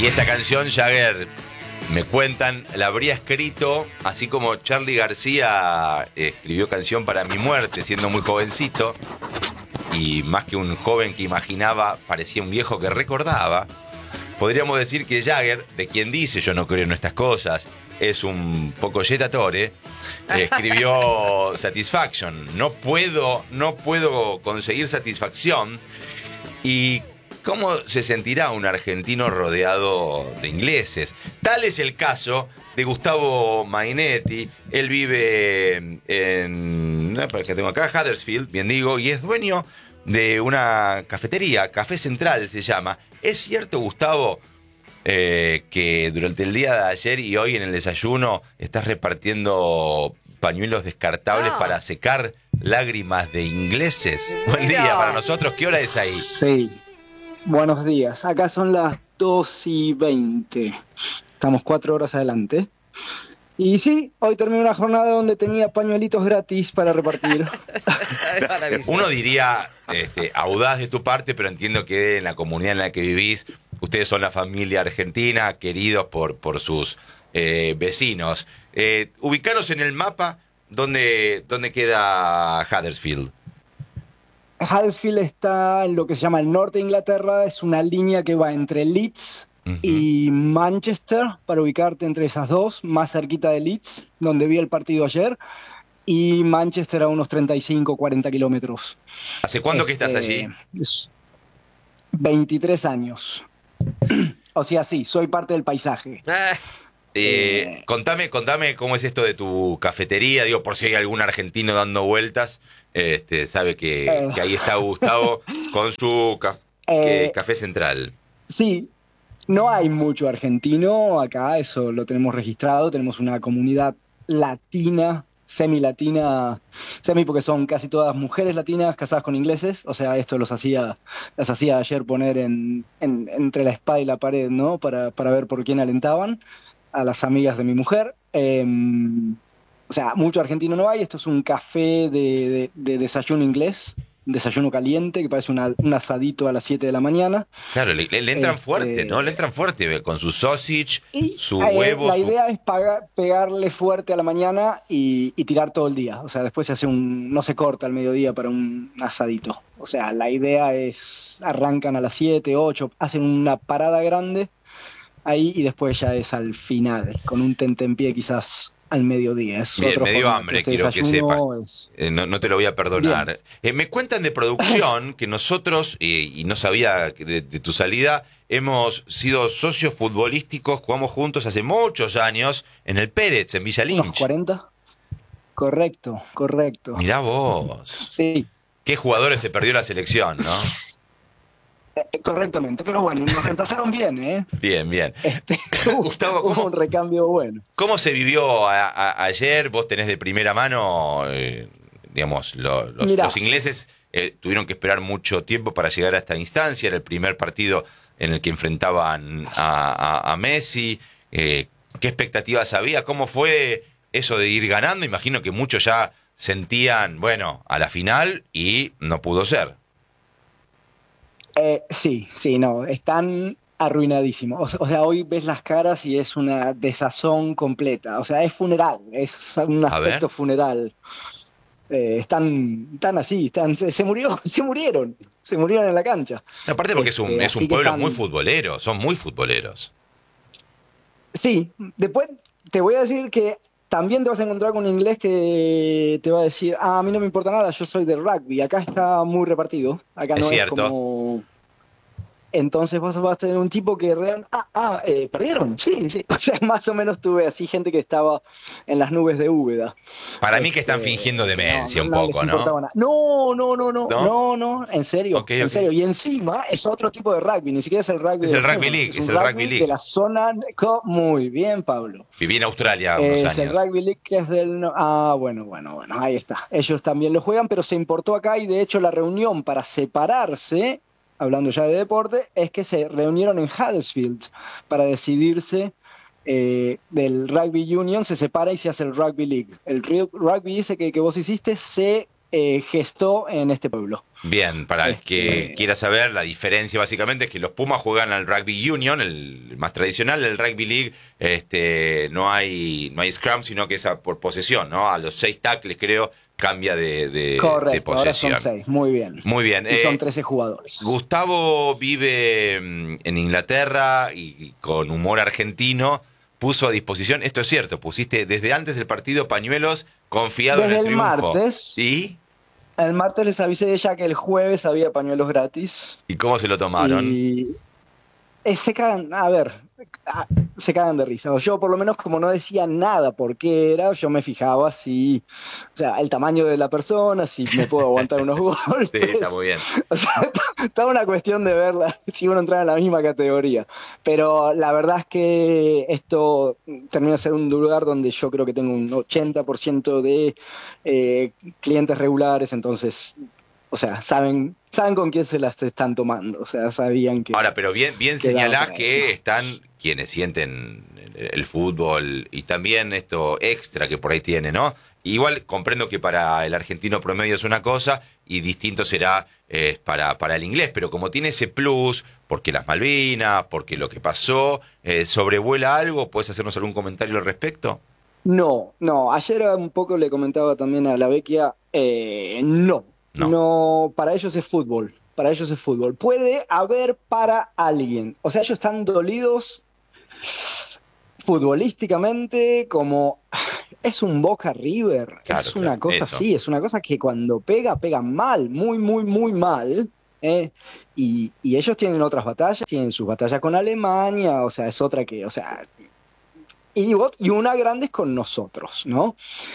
Y esta canción, Jagger, me cuentan, la habría escrito, así como Charly García escribió Canción para mi muerte, siendo muy jovencito, y más que un joven que imaginaba, parecía un viejo que recordaba. Podríamos decir que Jagger, de quien dice yo no creo en estas cosas, es un poco jetatore, escribió Satisfaction. No puedo conseguir satisfacción. ¿Y cómo se sentirá un argentino rodeado de ingleses? Tal es el caso de Gustavo Mainetti. Él vive en, que tengo acá, Huddersfield, bien digo, y es dueño de una cafetería, Café Central se llama. ¿Es cierto, Gustavo, que durante el día de ayer y hoy en el desayuno estás repartiendo pañuelos descartables para secar lágrimas de ingleses? Buen día para nosotros. ¿Qué hora es ahí? Sí, buenos días. Acá son las 2:20. Estamos 4 horas adelante. Y sí, hoy terminé una jornada donde tenía pañuelitos gratis para repartir. Uno diría audaz de tu parte, pero entiendo que en la comunidad en la que vivís, ustedes son la familia argentina, queridos por sus vecinos. Ubicaros en el mapa, ¿dónde queda Huddersfield? Huddersfield está en lo que se llama el norte de Inglaterra. Es una línea que va entre Leeds y Manchester, para ubicarte entre esas dos, más cerquita de Leeds, donde vi el partido ayer, y Manchester a unos 35, 40 kilómetros. ¿Hace cuándo que estás allí? 23 años. O sea, sí, soy parte del paisaje. Contame cómo es esto de tu cafetería, digo, por si hay algún argentino dando vueltas, sabe que ahí está Gustavo con su Café Central. Sí, no hay mucho argentino acá, eso lo tenemos registrado. Tenemos una comunidad latina, semi-latina, porque son casi todas mujeres latinas casadas con ingleses. O sea, esto las hacía ayer poner entre la espada y la pared, ¿no? Para ver por quién alentaban a las amigas de mi mujer. O sea, mucho argentino no hay. Esto es un café de desayuno inglés, desayuno caliente, que parece un asadito a las 7 de la mañana. Claro, le entran fuerte, ¿no? Le entran fuerte con su sausage, su huevo. La idea es pegarle fuerte a la mañana y tirar todo el día. O sea, después se hace no se corta al mediodía para un asadito. O sea, la idea es, arrancan a las 7, 8, hacen una parada grande ahí y después ya es al final, con un tentempié quizás al mediodía. Es Bien, otro me dio formato. hambre, quiero que sepas. No te lo voy a perdonar. Me cuentan de producción que nosotros, y no sabía de tu salida, hemos sido socios futbolísticos, jugamos juntos hace muchos años en el Pérez, en Villa Lynch. ¿Unos 40? Correcto. Mirá vos. Sí. Qué jugadores se perdió la selección, ¿no? Correctamente, pero bueno, nos reemplazaron bien, ¿eh? Bien. Gustavo, hubo un recambio bueno. ¿Cómo se vivió ayer? Vos tenés de primera mano, digamos, los ingleses tuvieron que esperar mucho tiempo para llegar a esta instancia. Era el primer partido en el que enfrentaban a Messi. ¿Qué expectativas había? ¿Cómo fue eso de ir ganando? Imagino que muchos ya sentían, bueno, a la final y no pudo ser. Sí, no, están arruinadísimos. O sea, hoy ves las caras y es una desazón completa. O sea, es funeral, es un aspecto funeral. Están así, se murieron en la cancha. Aparte porque es un pueblo muy futbolero, son muy futboleros. Sí, después te voy a decir que también te vas a encontrar con un inglés que te va a decir, a mí no me importa nada, yo soy del rugby. Acá está muy repartido. Acá no es como... Entonces vos vas a tener un tipo que perdieron, sí. O sea, más o menos tuve así gente que estaba en las nubes de Úbeda. Para mí que están fingiendo demencia un poco, ¿no? No, en serio, Okay. en serio. Y encima es otro tipo de rugby, ni siquiera es el rugby. Es el Rugby League, es el rugby de la zona. Muy bien, Pablo. Viví en Australia unos años. Es el Rugby League que es del... bueno, ahí está. Ellos también lo juegan, pero se importó acá y de hecho la reunión para separarse, hablando ya de deporte, es que se reunieron en Huddersfield para decidirse del Rugby Union, se separa y se hace el Rugby League. El rugby ese que vos hiciste se gestó en este pueblo. Bien, para el que quiera saber, la diferencia básicamente es que los Pumas juegan al Rugby Union, el más tradicional, el Rugby League, no hay scrum, sino que es por posesión, ¿no? A los 6 tackles, creo, cambia de Correcto, posesión. ahora son 6, muy bien. Muy bien. Y son 13 jugadores. Gustavo vive en Inglaterra y con humor argentino puso a disposición, esto es cierto, pusiste desde antes del partido pañuelos confiado Desde en el triunfo. Martes. ¿Y? El martes les avisé ya que el jueves había pañuelos gratis. ¿Y cómo se lo tomaron? Y se cagan, se cagan de risa. Yo por lo menos como no decía nada por qué era, yo me fijaba si, o sea, el tamaño de la persona, si me puedo aguantar unos golpes. Sí, está muy bien. O sea, toda una cuestión de verla, si uno entra en la misma categoría. Pero la verdad es que esto termina de ser un lugar donde yo creo que tengo un 80% de clientes regulares, entonces... O sea, saben con quién se las están tomando. O sea, sabían que... Ahora, pero bien señalás que están quienes sienten el fútbol y también esto extra que por ahí tiene, ¿no? Igual comprendo que para el argentino promedio es una cosa y distinto será para el inglés, pero como tiene ese plus, porque las Malvinas, porque lo que pasó, sobrevuela algo, ¿puedes hacernos algún comentario al respecto? No. Ayer un poco le comentaba también a la Vecchia, No, para ellos es fútbol. Para ellos es fútbol. Puede haber para alguien. O sea, ellos están dolidos futbolísticamente como... Es un Boca River. Claro, es una cosa eso. así. Es una cosa que cuando pega mal. Muy, muy, muy mal. Y ellos tienen otras batallas. Tienen sus batallas con Alemania. O sea, es otra que... O sea... Y una grande es con nosotros, ¿no?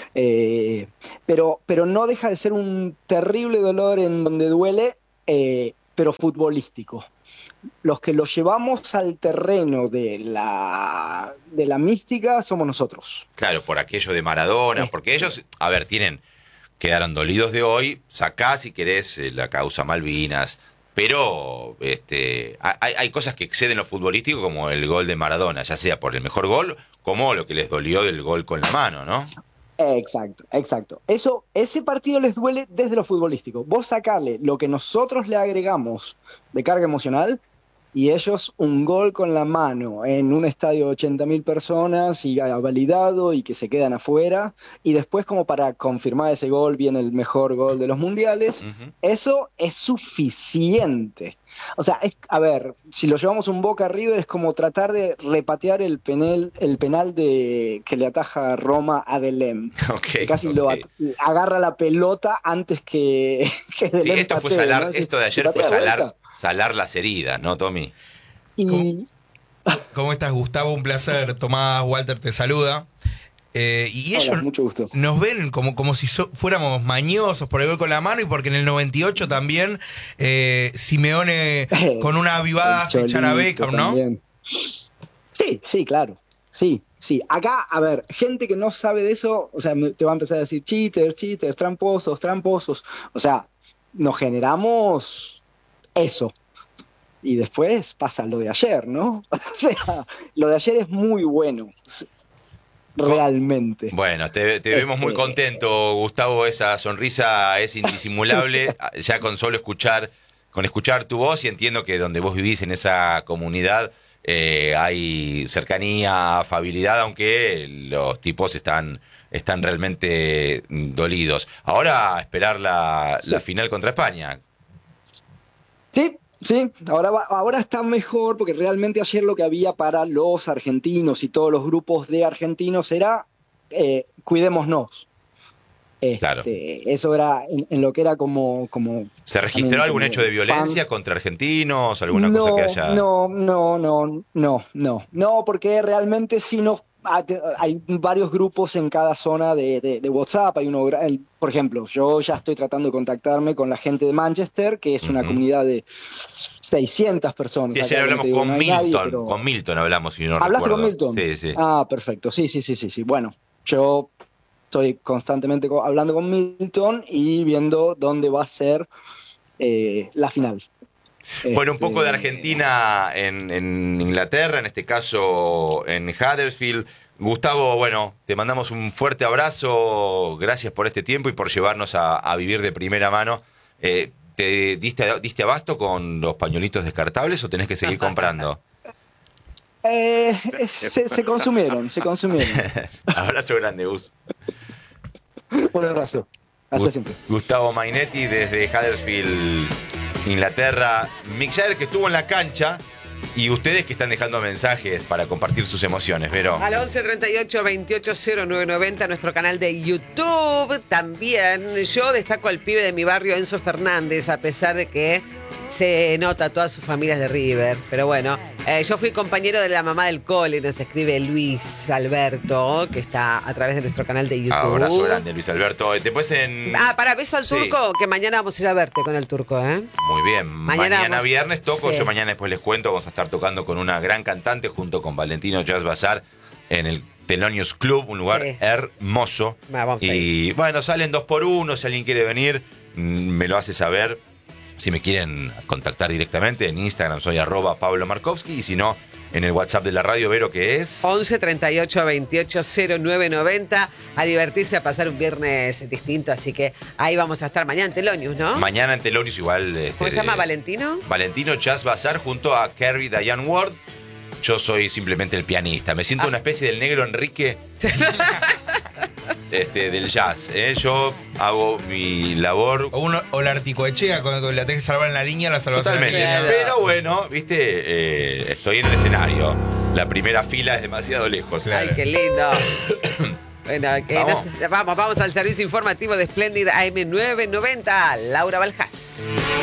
Pero no deja de ser un terrible dolor en donde duele, pero futbolístico. Los que lo llevamos al terreno de la mística somos nosotros. Claro, por aquello de Maradona, porque ellos, a ver, quedaron dolidos de hoy, sacá si querés la causa Malvinas, pero hay cosas que exceden lo futbolístico como el gol de Maradona, ya sea por el mejor gol como lo que les dolió del gol con la mano, ¿no? Exacto. Ese partido les duele desde lo futbolístico. Vos sacarle lo que nosotros le agregamos de carga emocional y ellos un gol con la mano en un estadio de 80.000 personas y validado y que se quedan afuera y después como para confirmar ese gol viene el mejor gol de los mundiales. Eso es suficiente. O sea, a ver, si lo llevamos un Boca River es como tratar de repatear el penal que le ataja Roma a Delem. Okay, casi lo agarra la pelota antes que Delem esto patee, fue salar, ¿no? esto de ayer fue salar las heridas, ¿no, Tommy? ¿Cómo estás, Gustavo? Un placer. Tomás, Walter te saluda. Y ellos Hola, mucho gusto. nos ven como si fuéramos mañosos por el gol con la mano y porque en el 98 también Simeone con una avivada hace echar a Beckham, ¿no? También. Sí, claro. Sí. Acá, a ver, gente que no sabe de eso, o sea, te va a empezar a decir cheaters, tramposos. O sea, nos generamos eso. Y después pasa lo de ayer, ¿no? O sea, lo de ayer es muy bueno. Realmente. Bueno, te vemos muy contento, Gustavo. Esa sonrisa es indisimulable. Ya con solo escuchar tu voz, y entiendo que donde vos vivís en esa comunidad hay cercanía, afabilidad, aunque los tipos están realmente dolidos. Ahora a esperar la final contra España. Sí, ahora está mejor porque realmente ayer lo que había para los argentinos y todos los grupos de argentinos era cuidémonos. Claro. Eso era en lo que era como ¿Se registró algún hecho de violencia contra argentinos? ¿Alguna cosa que haya...? No, porque realmente sí hay varios grupos en cada zona de WhatsApp. Hay uno, por ejemplo, yo ya estoy tratando de contactarme con la gente de Manchester, que es una comunidad de 600 personas. Sí, ayer hablamos con Milton. Con Milton hablamos, si no recuerdo. ¿Hablaste con Milton? Sí. Ah, perfecto. Sí. Bueno, yo estoy constantemente hablando con Milton y viendo dónde va a ser la final. Bueno, un poco de Argentina en Inglaterra, en este caso en Huddersfield. Gustavo, bueno, te mandamos un fuerte abrazo. Gracias por este tiempo y por llevarnos a vivir de primera mano. ¿Te diste abasto con los pañuelitos descartables o tenés que seguir comprando? Se consumieron. Abrazo grande, Gus. Un abrazo. Hasta siempre. Gustavo Mainetti desde Huddersfield, Inglaterra. Mick Jagger, que estuvo en la cancha. Y ustedes que están dejando mensajes para compartir sus emociones, Vero. Al 11 38 28 0990, nuestro canal de YouTube. También yo destaco al pibe de mi barrio, Enzo Fernández, a pesar de que se nota a todas sus familias de River. Pero bueno, yo fui compañero de la mamá del cole, nos escribe Luis Alberto, que está a través de nuestro canal de YouTube. Abrazo grande, Luis Alberto. Después beso al turco, que mañana vamos a ir a verte con el turco, ¿eh? Muy bien. Mañana viernes toco, sí. Yo mañana después les cuento, vamos a estar tocando con una gran cantante junto con Valentino Jazz Bazaar en el Thelonious Club, un lugar hermoso. Vamos y bueno, salen 2x1, si alguien quiere venir, me lo hace saber. Si me quieren contactar directamente, en Instagram soy @Pablo Markovsky, y si no, en el WhatsApp de la radio, Vero, que es 11 38 28 0990. A divertirse, a pasar un viernes distinto, así que ahí vamos a estar mañana en Thelonious, ¿no? Mañana en Thelonious igual. ¿Cómo se llama? ¿Valentino? Valentino Jazz Bazaar junto a Carrie Diane Ward. Yo soy simplemente el pianista. Me siento una especie del negro Enrique del jazz. Yo hago mi labor. O la Articoechea, cuando la tenés que salvar en la línea, la salvas en la Totalmente. línea. Pero bueno, viste, estoy en el escenario. La primera fila es demasiado lejos. Claro. Ay, qué lindo. Bueno, vamos al servicio informativo de Splendid AM 990. Laura Baljás.